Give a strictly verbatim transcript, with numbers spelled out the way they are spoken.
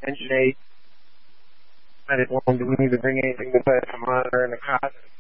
mention eight. I didn't want, do we need to bring anything besides the monitor and the cot?